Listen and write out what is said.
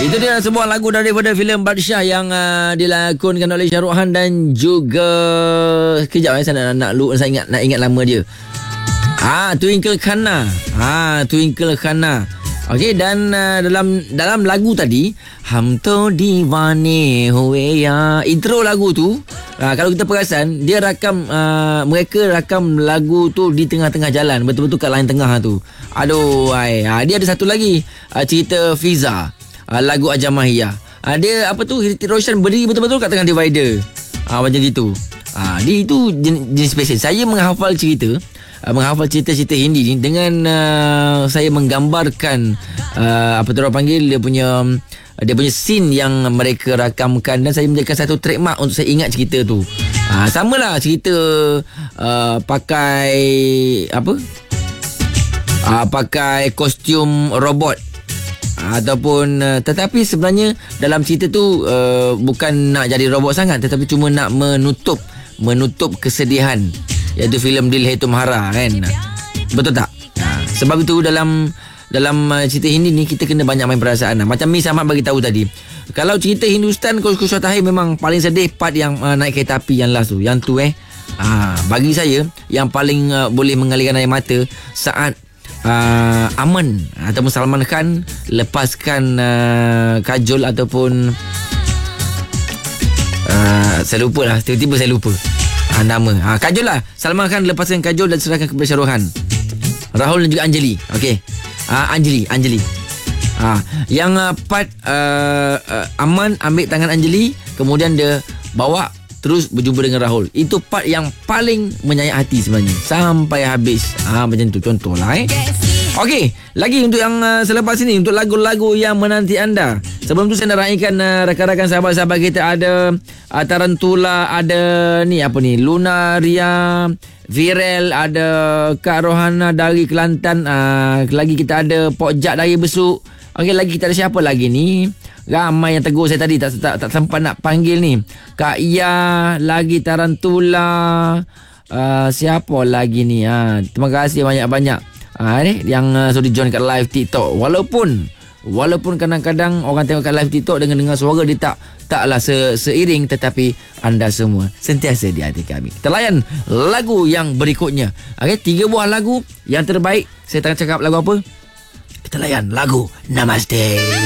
Itu dia sebuah lagu daripada filem Badshah yang dilakonkan oleh Shah Rukh Khan dan juga kejap saya nak ingat nama dia. Twinkle Khana. Twinkle Khana. Okey, dan dalam lagu tadi Hum to Diwane Hue Ya, intro lagu tu, kalau kita perasan dia mereka rakam lagu tu di tengah-tengah jalan, betul-betul kat lain tengah tu. Aduh, dia ada satu lagi cerita Fiza, lagu Ajamahiyah. Dia Hritik Roshan berdiri betul-betul kat tengah divider. Macam gitu. Dia itu jenis special. Saya menghafal cerita Hindi ni dengan saya menggambarkan orang panggil dia punya scene yang mereka rakamkan, dan saya menjadikan satu trademark untuk saya ingat cerita tu. Samalah cerita pakai pakai kostum robot ataupun tetapi sebenarnya dalam cerita tu bukan nak jadi robot sangat, tetapi cuma nak menutup kesedihan, iaitu filem Dil Hai Tumhara, kan? Betul tak? Sebab itu dalam cerita Hindi ni kita kena banyak main perasaan. Macam Miss Ahmad bagi tahu tadi, kalau cerita Hindustan Khusyuk Tahir memang paling sedih part yang naik kereta api yang last tu. Yang tu bagi saya yang paling boleh mengalirkan air mata saat Aman ataupun Salman Khan lepaskan kajol ataupun saya lupa lah, tiba-tiba saya lupa nama. Kajol lah, Salman Khan lepaskan kajol dan serahkan kepada Shah Rukh Khan, Rahul dan juga Anjali. Okey, Anjali. Yang part Aman ambil tangan Anjali, kemudian dia bawa terus berjumpa dengan Rahul. Itu part yang paling menyayat hati sebenarnya sampai habis. Macam tu contohlah. Okey, lagi untuk yang selepas ini, untuk lagu-lagu yang menanti anda. Sebelum tu saya nak raikan rakan-rakan sahabat-sahabat kita. Ada Tarantula, ada Luna Ria, Virel, ada Kak Rohana dari Kelantan, lagi kita ada Pok Jack dari Besuk. Okey, lagi kita ada siapa lagi ni? Ramai yang tegur saya tadi, tak sempat nak panggil ni. Kak Ia, lagi Tarantula, siapa lagi ni? Terima kasih banyak-banyak yang sudah join kat live TikTok. Walaupun kadang-kadang orang tengok kat live TikTok dengan suara dia taklah seiring, tetapi anda semua sentiasa di hati kami. Kita layan lagu yang berikutnya. Okey, 3 buah lagu yang terbaik. Saya tak cakap lagu apa. Kita layan lagu Namaste.